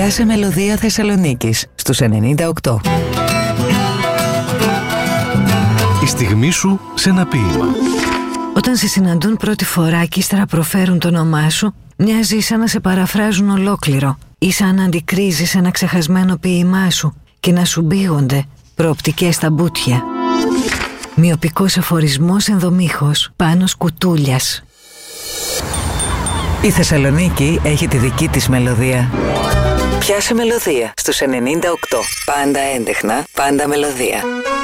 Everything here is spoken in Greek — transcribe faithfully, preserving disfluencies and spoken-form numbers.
Πιάσε μελωδία Θεσσαλονίκης στους ενενήντα οκτώ. Η στιγμή σου σε ένα ποίημα. Όταν σε συναντούν πρώτη φορά και ύστερα προφέρουν το όνομά σου, μοιάζει σαν να σε παραφράζουν ολόκληρο ή σαν να αντικρίζεις ένα ξεχασμένο ποίημά σου και να σου μπήγονται προοπτικές στα μπουτια. Μυοπικός αφορισμός ενδομήχος, Πάνος Κουτούλιας. Η Θεσσαλονίκη έχει τη δική της μελωδία. Πιάσε μελωδία στους ενενήντα οκτώ. Πάντα έντεχνα, πάντα μελωδία.